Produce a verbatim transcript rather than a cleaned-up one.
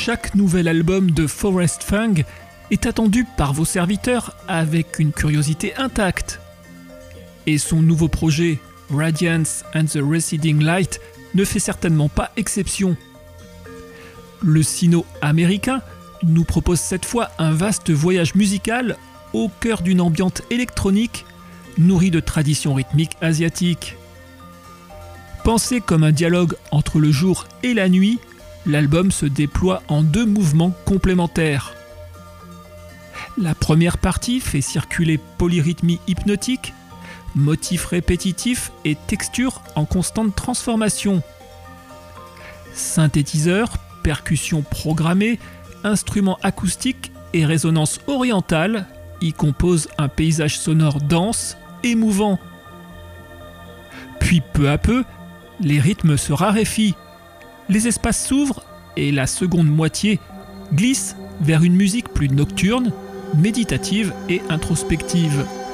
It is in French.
chaque nouvel album de Forest Fang est attendu par vos serviteurs avec une curiosité intacte. Et son nouveau projet, Radiance and the Receding Light, ne fait certainement pas exception. Le sino-américain nous propose cette fois un vaste voyage musical au cœur d'une ambiance électronique nourrie de traditions rythmiques asiatiques. Pensé comme un dialogue entre le jour et la nuit, l'album se déploie en deux mouvements complémentaires. La première partie fait circuler polyrythmie hypnotique, motifs répétitifs et textures en constante transformation. Synthétiseurs, percussions programmées, instruments acoustiques et résonances orientales y composent un paysage sonore dense, émouvant. Puis peu à peu, les rythmes se raréfient, les espaces s'ouvrent et la seconde moitié glisse vers une musique plus nocturne, méditative et introspective.